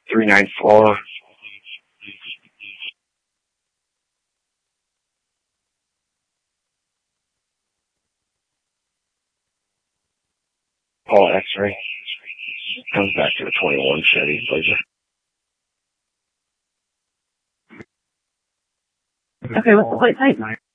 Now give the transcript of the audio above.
394. Call X-ray. Comes back to a 21 Chevy Blazer. Okay, what's the plate type?